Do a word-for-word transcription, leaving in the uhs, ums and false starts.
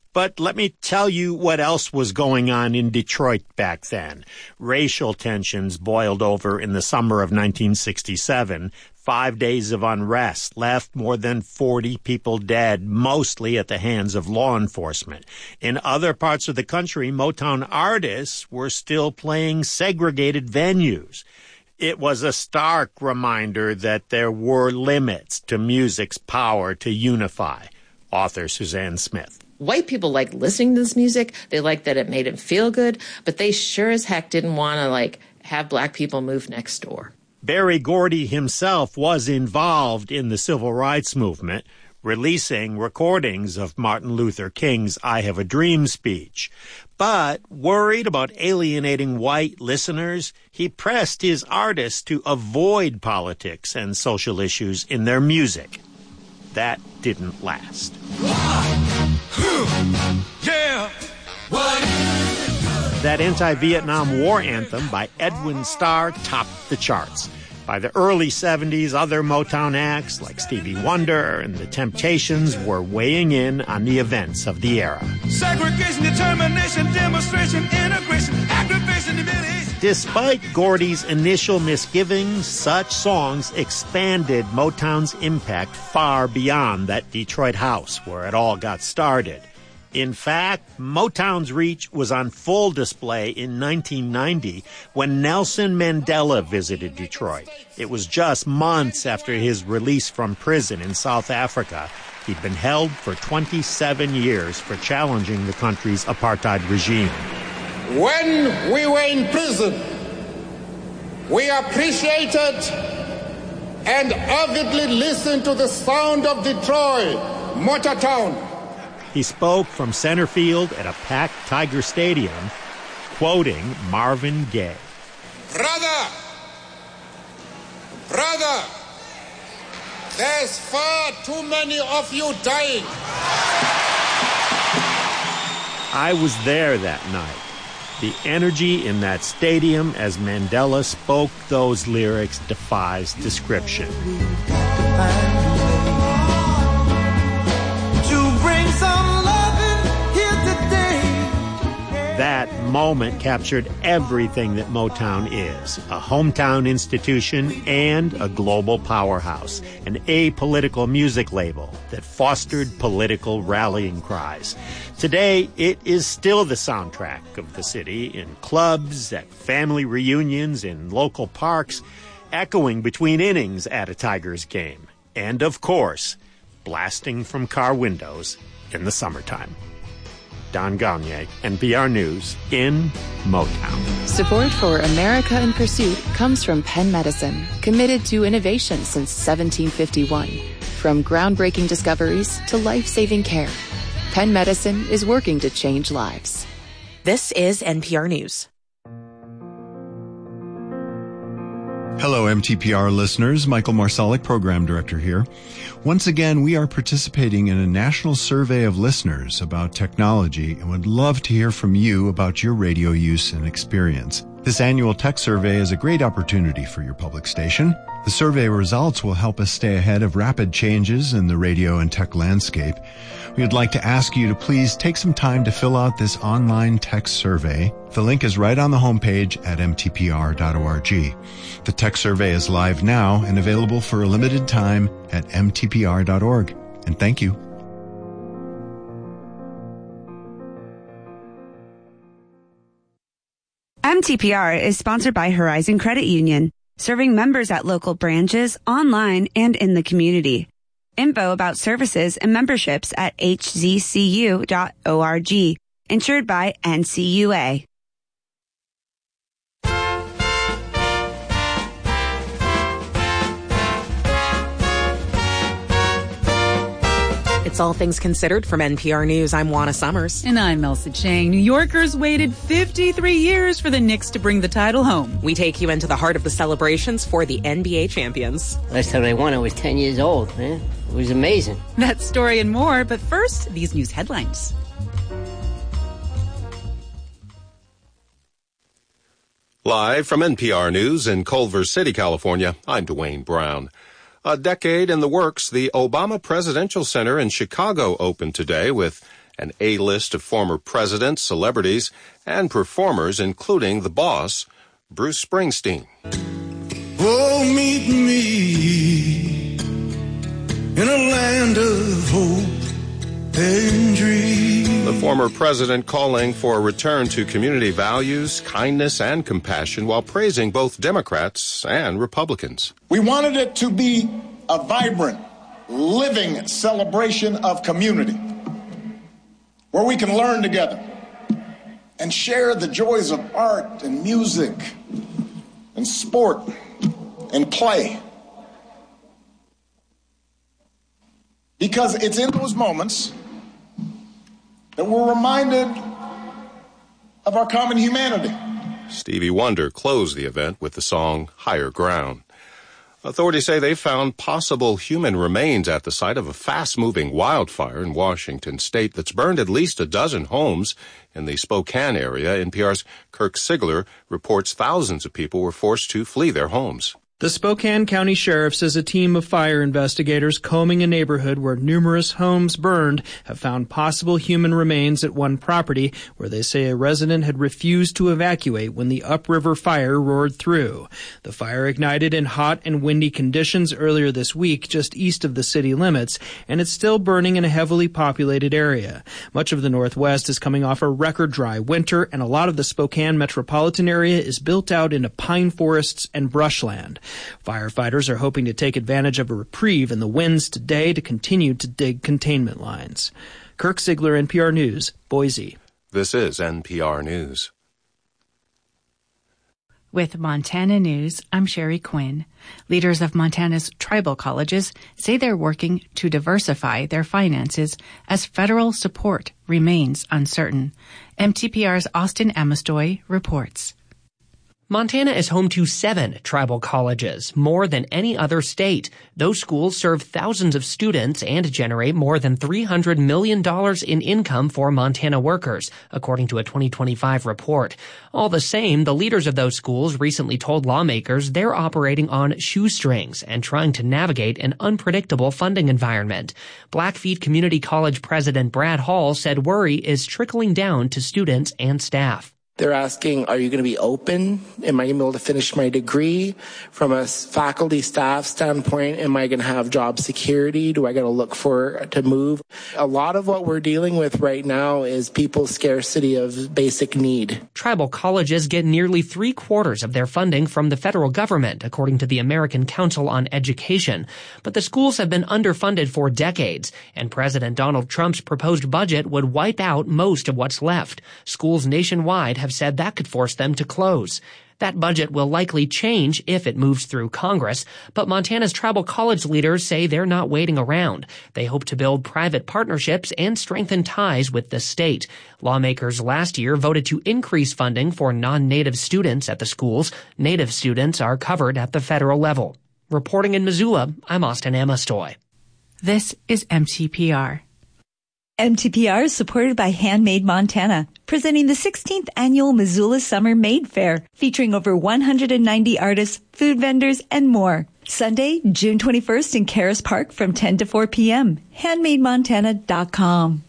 But let me tell you what else was going on in Detroit back then. Racial tensions boiled over in the summer of nineteen sixty-seven. Five days of unrest left more than forty people dead, mostly at the hands of law enforcement. In other parts of the country, Motown artists were still playing segregated venues. It was a stark reminder that there were limits to music's power to unify. Author Suzanne Smith. White people liked listening to this music. They liked that it made them feel good, but they sure as heck didn't want to, like, have black people move next door. Berry Gordy himself was involved in the civil rights movement, releasing recordings of Martin Luther King's I Have a Dream speech. But worried about alienating white listeners, he pressed his artists to avoid politics and social issues in their music. That didn't last. Yeah. That anti-Vietnam War anthem by Edwin Starr topped the charts. By the early seventies, other Motown acts like Stevie Wonder and The Temptations were weighing in on the events of the era. Segregation, determination, demonstration, integration, aggravation, divination. Despite Gordy's initial misgivings, such songs expanded Motown's impact far beyond that Detroit house where it all got started. In fact, Motown's reach was on full display in nineteen ninety when Nelson Mandela visited Detroit. It was just months after his release from prison in South Africa. He'd been held for twenty-seven years for challenging the country's apartheid regime. When we were in prison, we appreciated and avidly listened to the sound of Detroit, Motown. He spoke from center field at a packed Tiger Stadium, quoting Marvin Gaye. Brother, brother, there's far too many of you dying. I was there that night. The energy in that stadium as Mandela spoke those lyrics defies description. That moment captured everything that Motown is, a hometown institution and a global powerhouse, an apolitical music label that fostered political rallying cries. Today, it is still the soundtrack of the city in clubs, at family reunions, in local parks, echoing between innings at a Tigers game, and of course, blasting from car windows in the summertime. Don Gagné, N P R News, in Motown. Support for America in Pursuit comes from Penn Medicine, committed to innovation since seventeen fifty-one. From groundbreaking discoveries to life-saving care, Penn Medicine is working to change lives. This is N P R News. Hello, M T P R listeners. Michael Marsalic, Program Director here. Once again, we are participating in a national survey of listeners about technology and would love to hear from you about your radio use and experience. This annual tech survey is a great opportunity for your public station. The survey results will help us stay ahead of rapid changes in the radio and tech landscape. We would like to ask you to please take some time to fill out this online tech survey. The link is right on the homepage at m t p r dot org. The tech survey is live now and available for a limited time at m t p r dot org. And thank you. M T P R is sponsored by Horizon Credit Union, serving members at local branches, online, and in the community. Info about services and memberships at h z c u dot org. Insured by N C U A. It's All Things Considered from N P R News. I'm Juana Summers. And I'm Elsa Chang. New Yorkers waited fifty-three years for the Knicks to bring the title home. We take you into the heart of the celebrations for the N B A champions. Last time I won, I was ten years old, man. It was amazing. That story and more, but first, these news headlines. Live from N P R News in Culver City, California, I'm Dwayne Brown. A decade in the works, the Obama Presidential Center in Chicago opened today with an A-list of former presidents, celebrities, and performers, including the boss, Bruce Springsteen. Oh, meet me in a land of hope and dream. The former president calling for a return to community values, kindness, and compassion while praising both Democrats and Republicans. We wanted it to be a vibrant, living celebration of community where we can learn together and share the joys of art and music and sport and play. Because it's in those moments that we're reminded of our common humanity. Stevie Wonder closed the event with the song Higher Ground. Authorities say they found possible human remains at the site of a fast-moving wildfire in Washington state that's burned at least a dozen homes in the Spokane area. N P R's Kirk Sigler reports thousands of people were forced to flee their homes. The Spokane County Sheriff says a team of fire investigators combing a neighborhood where numerous homes burned have found possible human remains at one property where they say a resident had refused to evacuate when the upriver fire roared through. The fire ignited in hot and windy conditions earlier this week just east of the city limits, and it's still burning in a heavily populated area. Much of the Northwest is coming off a record dry winter, and a lot of the Spokane metropolitan area is built out into pine forests and brushland. Firefighters are hoping to take advantage of a reprieve in the winds today to continue to dig containment lines. Kirk Sigler, N P R News, Boise. This is N P R News. With Montana News, I'm Sherry Quinn. Leaders of Montana's tribal colleges say they're working to diversify their finances as federal support remains uncertain. M T P R's Austin Amestoy reports. Montana is home to seven tribal colleges, more than any other state. Those schools serve thousands of students and generate more than three hundred million dollars in income for Montana workers, according to a twenty twenty-five report. All the same, the leaders of those schools recently told lawmakers they're operating on shoestrings and trying to navigate an unpredictable funding environment. Blackfeet Community College President Brad Hall said worry is trickling down to students and staff. They're asking, are you going to be open? Am I going to be able to finish my degree? From a faculty staff standpoint, am I going to have job security? Do I got to look for to move? A lot of what we're dealing with right now is people's scarcity of basic need. Tribal colleges get nearly three quarters of their funding from the federal government, according to the American Council on Education. But the schools have been underfunded for decades, and President Donald Trump's proposed budget would wipe out most of what's left. Schools nationwide have said that could force them to close. That budget will likely change if it moves through Congress, but Montana's tribal college leaders say they're not waiting around. They hope to build private partnerships and strengthen ties with the state. Lawmakers last year voted to increase funding for non-native students at the schools. Native students are covered at the federal level. Reporting in Missoula, I'm Austin Amestoy. This is M T P R. M T P R is supported by Handmade Montana, presenting the sixteenth Annual Missoula Summer Made Fair, featuring over one hundred ninety artists, food vendors, and more. Sunday, June twenty-first in Caras Park from ten to four p.m. handmade montana dot com.